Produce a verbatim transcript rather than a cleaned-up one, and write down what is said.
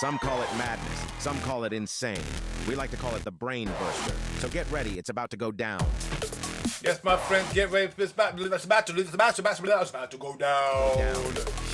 Some call it madness. Some call it insane. We like to call it the brain burster. So get ready. It's about to go down. Yes, my friends, get ready. It's about, it's about to, it's about to, it's about to, it's about to go down. down.